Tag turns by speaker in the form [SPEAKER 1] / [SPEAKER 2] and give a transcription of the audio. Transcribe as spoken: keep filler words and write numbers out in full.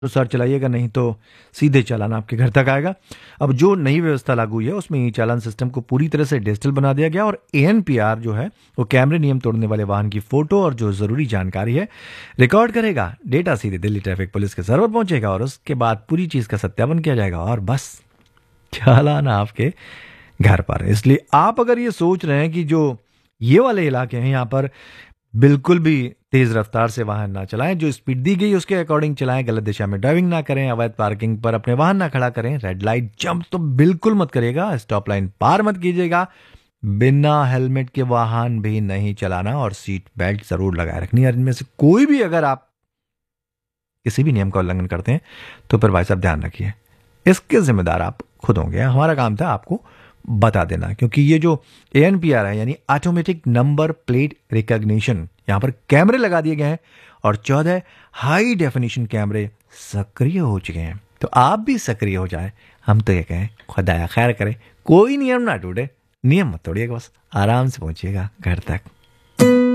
[SPEAKER 1] तो सर चलाइएगा, नहीं तो सीधे चालान आपके घर तक आएगा। अब जो नई व्यवस्था लागू हुई है उसमें ई चालान सिस्टम को पूरी तरह से डिजिटल बना दिया गया, और ए एन पी आर जो है वो कैमरे नियम तोड़ने वाले वाहन की फोटो और जो जरूरी जानकारी है रिकॉर्ड करेगा। डेटा सीधे दिल्ली ट्रैफिक पुलिस के सर्वर पहुंचेगा और उसके बाद पूरी चीज का सत्यापन किया जाएगा और बस चालान आपके घर पर। इसलिए आप अगर ये सोच रहे हैं कि जो ये वाले इलाके हैं यहाँ पर बिल्कुल भी तेज रफ्तार से वाहन ना चलाएं, जो स्पीड दी गई उसके अकॉर्डिंग चलाएं, गलत दिशा में ड्राइविंग ना करें, अवैध पार्किंग पर अपने वाहन ना खड़ा करें, रेड लाइट जंप तो बिल्कुल मत करिएगा, स्टॉप लाइन पार मत कीजिएगा, बिना हेलमेट के वाहन भी नहीं चलाना और सीट बेल्ट जरूर लगाए रखनी है। इनमें से कोई भी अगर आप किसी भी नियम का उल्लंघन करते हैं तो फिर भाई साहब ध्यान रखिए, इसके जिम्मेदार आप खुद होंगे। हमारा काम था आपको बता देना, क्योंकि ये जो ए एन पी आर है यानी ऑटोमेटिक नंबर प्लेट रिकॉग्निशन, यहां पर कैमरे लगा दिए गए हैं और चौदह हाई डेफिनेशन कैमरे सक्रिय हो चुके हैं। तो आप भी सक्रिय हो जाए, हम तो ये कहें खुदाया खैर करे, कोई नियम ना टूटे, नियम मत तोड़िएगा, बस आराम से पहुंचिएगा घर तक।